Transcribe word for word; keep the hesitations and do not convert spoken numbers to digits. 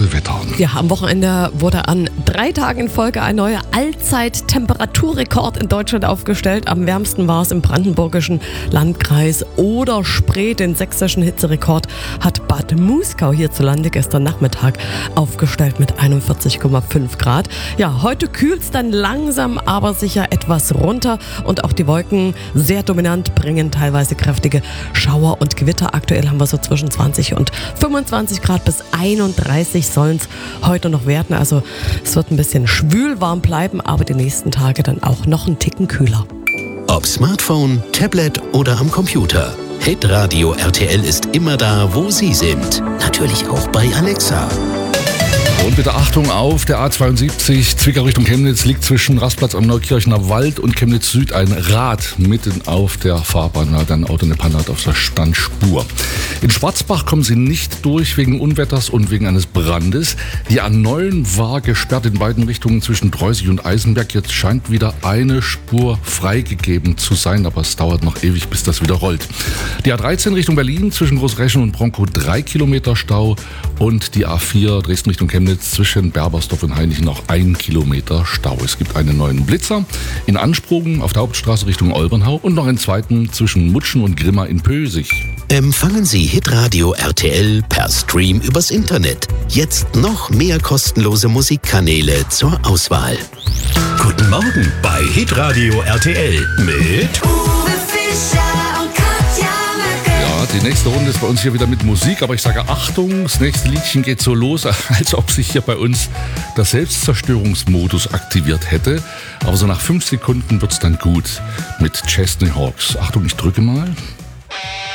aktuelle Wetter. Ja, am Wochenende wurde an drei Tagen in Folge ein neuer Allzeit-Temperaturrekord in Deutschland aufgestellt. Am wärmsten war es im brandenburgischen Landkreis Oder-Spree. Den sächsischen Hitzerekord hat Bad Muskau hierzulande gestern Nachmittag aufgestellt mit einundvierzig Komma fünf Grad. Ja, heute kühlt es dann langsam, aber sicher etwas runter. Und auch die Wolken, sehr dominant, bringen teilweise kräftige Schauer und Gewitter. Aktuell haben wir so zwischen zwanzig und fünfundzwanzig Grad, bis einunddreißig sollen es heute noch werden. Also es wird ein bisschen schwül warm bleiben, aber die nächsten Tage dann auch noch einen Ticken kühler. Ob Smartphone, Tablet oder am Computer. Hitradio R T L ist immer da, wo Sie sind. Natürlich auch bei Alexa. Und bitte Achtung auf der A zweiundsiebzig Zwickau Richtung Chemnitz liegt zwischen Rastplatz am Neukirchener Wald und Chemnitz Süd ein Rad mitten auf der Fahrbahn. Da hat ein Auto eine Panne auf der Standspur. In Schwarzbach kommen Sie nicht durch wegen Unwetters und wegen eines Brandes. Die A neun war gesperrt in beiden Richtungen zwischen Dreusig und Eisenberg. Jetzt scheint wieder eine Spur freigegeben zu sein, aber es dauert noch ewig, bis das wieder rollt. Die A dreizehn Richtung Berlin zwischen Großreschen und Bronkow drei Kilometer Stau und die A vier Dresden Richtung Chemnitz zwischen Berbersdorf und Hainichen noch ein Kilometer Stau. Es gibt einen neuen Blitzer in Ansprung auf der Hauptstraße Richtung Olbernhau und noch einen zweiten zwischen Mutschen und Grimma in Pösig. Empfangen Sie Hitradio R T L per Stream übers Internet. Jetzt noch mehr kostenlose Musikkanäle zur Auswahl. Guten Morgen bei Hitradio R T L mit Uwe Fischer und Katja Möcke. Ja, die nächste Runde ist bei uns hier wieder mit Musik, aber ich sage Achtung, das nächste Liedchen geht so los, als ob sich hier bei uns der Selbstzerstörungsmodus aktiviert hätte. Aber so nach fünf Sekunden wird's dann gut mit Chesney Hawks. Achtung, ich drücke mal.